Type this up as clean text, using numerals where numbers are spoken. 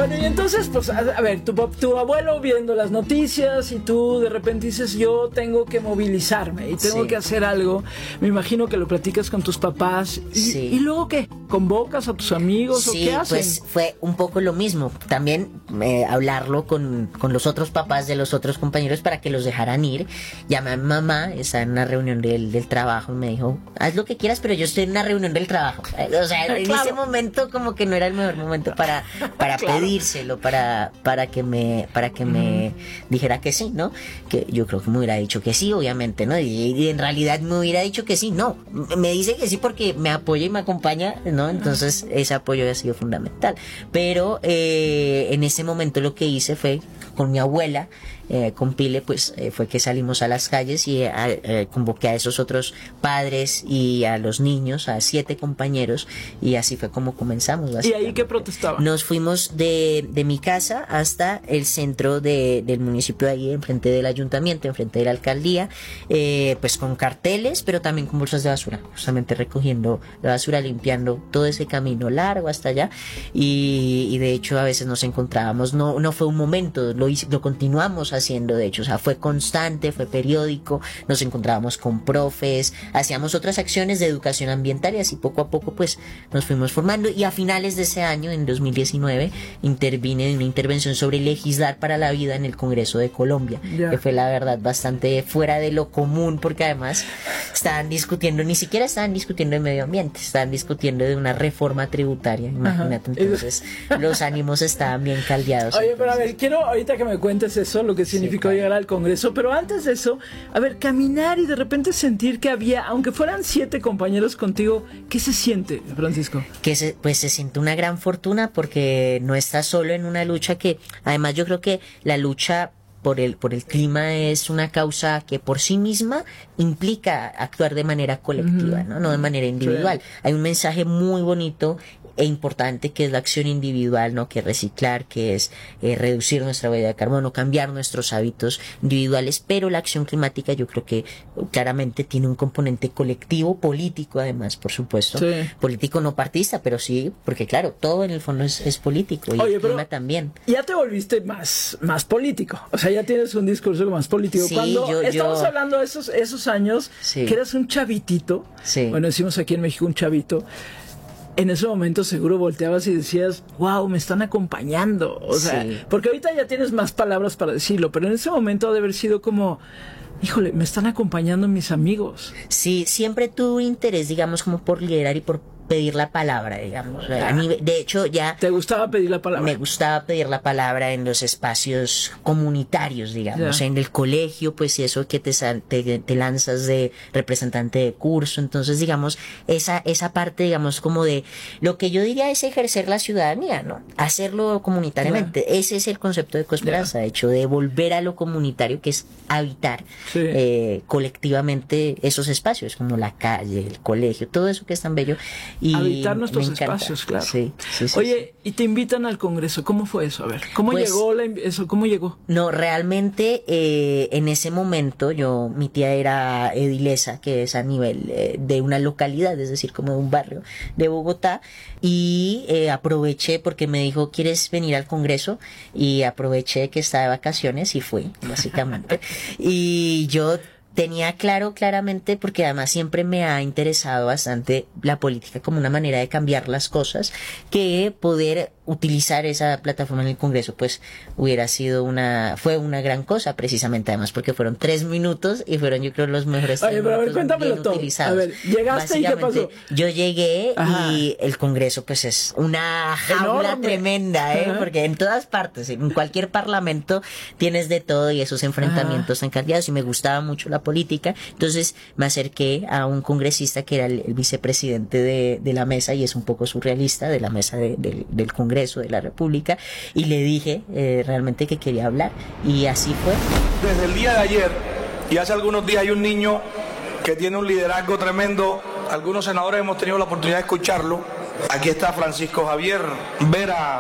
Bueno, y entonces, pues, a ver, tu abuelo viendo las noticias y tú de repente dices, yo tengo que movilizarme y tengo que hacer algo. Me imagino que lo platicas con tus papás. ¿Y luego qué? ¿Convocas a tus amigos o qué hacen? Pues fue un poco lo mismo. También hablarlo con los otros papás de los otros compañeros para que los dejaran ir. Llamé a mi mamá, estaba en una reunión del trabajo y me dijo, haz lo que quieras, pero yo estoy en una reunión del trabajo. O sea, en ese momento como que no era el mejor momento para pedírselo, para que me dijera que sí, ¿no? Que yo creo que me hubiera dicho que sí, obviamente, ¿no? Y en realidad me hubiera dicho que sí, no. Me dice que sí porque me apoya y me acompaña, ¿no? Entonces ese apoyo ha sido fundamental. Pero en ese momento lo que hice fue con mi abuela, con Pile, pues fue que salimos a las calles y convoqué a esos otros padres y a los niños, a 7 compañeros, y así fue como comenzamos. ¿Y ahí qué protestaban? Nos fuimos de mi casa hasta el centro del municipio, ahí enfrente del ayuntamiento, enfrente de la alcaldía, pues con carteles, pero también con bolsas de basura, justamente recogiendo la basura, limpiando todo ese camino largo hasta allá, y de hecho a veces nos encontrábamos, no fue un momento, lo continuamos haciendo, de hecho, o sea, fue constante, fue periódico, nos encontrábamos con profes, hacíamos otras acciones de educación ambiental y así poco a poco pues nos fuimos formando, y a finales de ese año, en 2019, intervine en una intervención sobre legislar para la vida en el Congreso de Colombia, que fue la verdad bastante fuera de lo común, porque además ni siquiera estaban discutiendo de medio ambiente, estaban discutiendo de una reforma tributaria, imagínate. Entonces los ánimos estaban bien caldeados. Oye, pero a ver, quiero ahorita que me cuentes eso, lo que significó llegar al Congreso, pero antes de eso, a ver, caminar y de repente sentir que había, aunque fueran 7 compañeros contigo, ¿qué se siente, Francisco? Pues se siente una gran fortuna, porque no estás solo en una lucha que, además yo creo que la lucha por el clima es una causa que por sí misma implica actuar de manera colectiva, ¿no? No de manera individual. Hay un mensaje muy bonito e importante que es la acción individual, ¿no? Que es reciclar, que es reducir nuestra huella de carbono, cambiar nuestros hábitos individuales, pero la acción climática yo creo que claramente tiene un componente colectivo, político además, por supuesto, político no partidista, pero sí, porque claro, todo en el fondo es político, y el clima también. Ya te volviste más político, o sea, ya tienes un discurso más político. Sí, cuando estamos hablando de esos años, que eras un chavitito, bueno, decimos aquí en México un chavito, en ese momento seguro volteabas y decías, wow, me están acompañando, o sea, porque ahorita ya tienes más palabras para decirlo, pero en ese momento ha de haber sido como, híjole, me están acompañando mis amigos. Sí, siempre tuve interés, digamos, como por liderar y por pedir la palabra, digamos. De hecho, ya... ¿Te gustaba pedir la palabra? Me gustaba pedir la palabra en los espacios comunitarios, digamos. En el colegio, pues eso que te lanzas de representante de curso. Entonces, digamos, esa parte, digamos, como de lo que yo diría es ejercer la ciudadanía, ¿no? Hacerlo comunitariamente. Ese es el concepto de Coesperanza, de hecho, de volver a lo comunitario, que es habitar colectivamente esos espacios, como la calle, el colegio, todo eso que es tan bello. Y habitar nuestros espacios, claro. Oye, y te invitan al Congreso, ¿cómo fue eso? A ver, ¿cómo llegó? No, realmente en ese momento mi tía era edilesa, que es a nivel de una localidad, es decir, como de un barrio de Bogotá, y aproveché porque me dijo, ¿quieres venir al Congreso? Y aproveché que estaba de vacaciones y fui, básicamente. Y yo tenía claramente, porque además siempre me ha interesado bastante la política como una manera de cambiar las cosas, que poder utilizar esa plataforma en el Congreso pues fue una gran cosa, precisamente, además porque fueron 3 minutos y fueron, yo creo, los mejores 3 minutos. Pero a ver, cuéntamelo todo. Utilizados. A ver, llegaste y ¿qué pasó? Yo llegué y el Congreso pues es una jaula tremenda, porque en todas partes, en cualquier parlamento tienes de todo y esos enfrentamientos tan cambiados, y me gustaba mucho la política. Entonces me acerqué a un congresista que era el vicepresidente de la mesa, y es un poco surrealista, de la mesa del Congreso de la República, y le dije realmente que quería hablar, y así fue. Desde el día de ayer y hace algunos días hay un niño que tiene un liderazgo tremendo. Algunos senadores hemos tenido la oportunidad de escucharlo. Aquí está Francisco Javier Vera